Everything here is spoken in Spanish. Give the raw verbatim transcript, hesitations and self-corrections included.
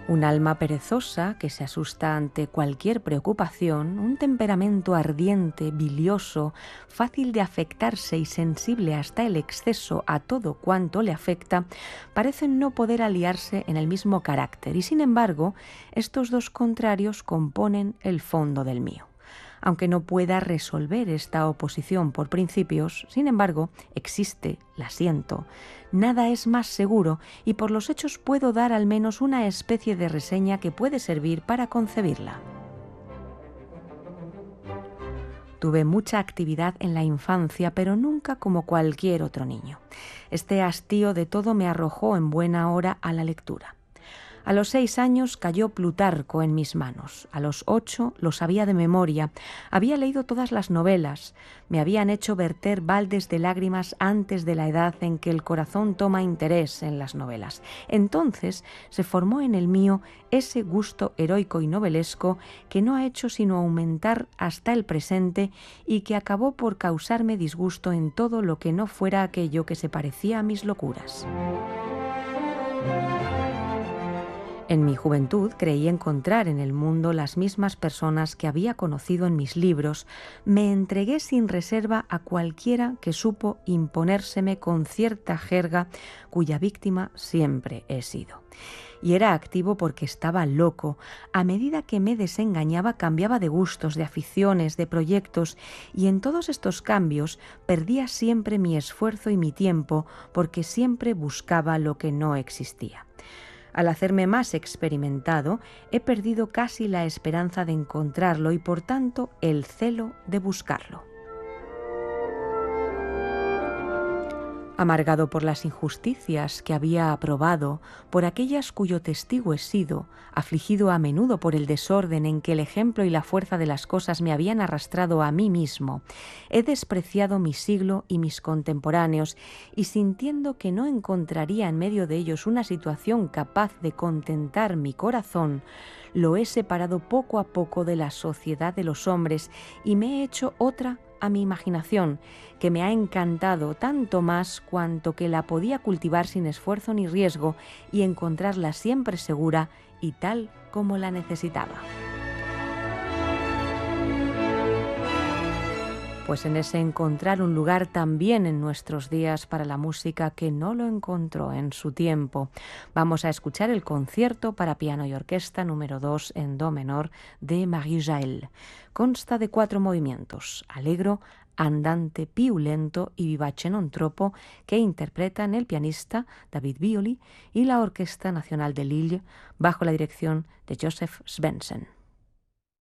Un alma perezosa que se asusta ante cualquier preocupación, un temperamento ardiente, bilioso, fácil de afectarse y sensible hasta el exceso a todo cuanto le afecta, parecen no poder aliarse en el mismo carácter y, sin embargo, estos dos contrarios componen el fondo del mío. Aunque no pueda resolver esta oposición por principios, sin embargo, existe, la siento. Nada es más seguro y por los hechos puedo dar al menos una especie de reseña que puede servir para concebirla. Tuve mucha actividad en la infancia, pero nunca como cualquier otro niño. Este hastío de todo me arrojó en buena hora a la lectura. A los seis años cayó Plutarco en mis manos. A los ocho lo sabía de memoria. Había leído todas las novelas. Me habían hecho verter baldes de lágrimas antes de la edad en que el corazón toma interés en las novelas. Entonces se formó en el mío ese gusto heroico y novelesco que no ha hecho sino aumentar hasta el presente y que acabó por causarme disgusto en todo lo que no fuera aquello que se parecía a mis locuras. En mi juventud creí encontrar en el mundo las mismas personas que había conocido en mis libros. Me entregué sin reserva a cualquiera que supo imponérseme con cierta jerga, cuya víctima siempre he sido. Y era activo porque estaba loco. A medida que me desengañaba cambiaba de gustos, de aficiones, de proyectos, y en todos estos cambios perdía siempre mi esfuerzo y mi tiempo porque siempre buscaba lo que no existía. Al hacerme más experimentado, he perdido casi la esperanza de encontrarlo y, por tanto, el celo de buscarlo. Amargado por las injusticias que había aprobado, por aquellas cuyo testigo he sido, afligido a menudo por el desorden en que el ejemplo y la fuerza de las cosas me habían arrastrado a mí mismo, he despreciado mi siglo y mis contemporáneos, y sintiendo que no encontraría en medio de ellos una situación capaz de contentar mi corazón, lo he separado poco a poco de la sociedad de los hombres y me he hecho otra a mi imaginación, que me ha encantado tanto más cuanto que la podía cultivar sin esfuerzo ni riesgo y encontrarla siempre segura y tal como la necesitaba. Pues en ese encontrar un lugar también en nuestros días para la música que no lo encontró en su tiempo, vamos a escuchar el concierto para piano y orquesta número dos en do menor de Marie Jael. Consta de cuatro movimientos: allegro, andante, piulento y vivace non troppo, que interpretan el pianista David Bioli y la Orquesta Nacional de Lille bajo la dirección de Joseph Svendsen.